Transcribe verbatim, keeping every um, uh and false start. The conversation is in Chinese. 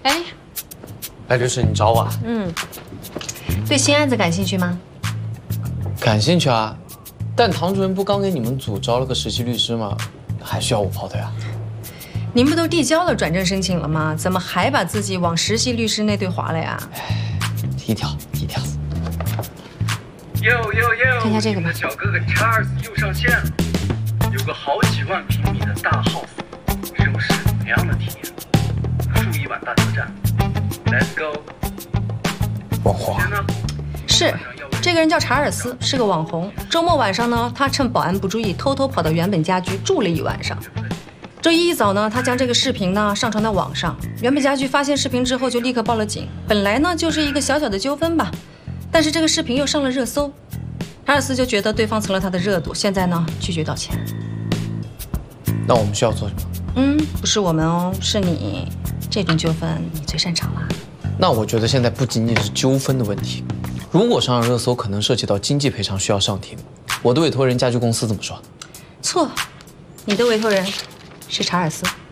哎， 白律师，你找我啊？ 嗯，对新案子感兴趣吗？ 感兴趣啊，但唐主任不刚给你们组招了个实习律师吗？还需要我跑腿啊？ 您不都递交了转正申请了吗？怎么还把自己往实习律师那队划了呀？ 低调低调。 哟哟哟！ 看一下这个吧。 小哥哥查尔斯又上线了，有个好几万平米的大 house， 是种什么样的体验？数亿碗大挑战 ，Let's go！ 网红啊？ 是，这个人叫查尔斯，是个网红。周末晚上呢，他趁保安不注意，偷偷跑到原本家居住了一晚上。周一一早呢，他将这个视频呢上传到网上。原本家居发现视频之后，就立刻报了警。本来呢就是一个小小的纠纷吧，但是这个视频又上了热搜，查尔斯就觉得对方蹭了他的热度，现在呢拒绝道歉。 那我们需要做什么？ 嗯，不是我们哦，是你。这种纠纷你最擅长了。 那我觉得现在不仅仅是纠纷的问题，如果上了热搜，可能涉及到经济赔偿，需要上庭。我的委托人家居公司怎么说？ 错，你的委托人是查尔斯。